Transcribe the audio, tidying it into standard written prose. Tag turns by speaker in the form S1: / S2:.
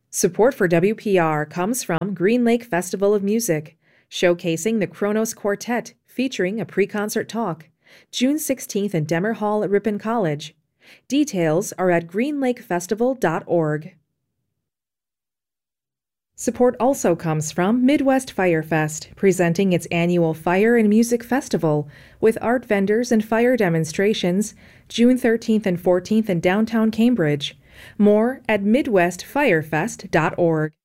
S1: Support for WPR comes from Green Lake Festival of Music, showcasing the Kronos Quartet featuring a pre-concert talk, June 16th in Demmer Hall at Ripon College. Details are at greenlakefestival.org. Support also comes from Midwest Fire Fest, presenting its annual Fire and Music Festival with art vendors and fire demonstrations, June 13th and 14th in downtown Cambridge. More at midwestfirefest.org.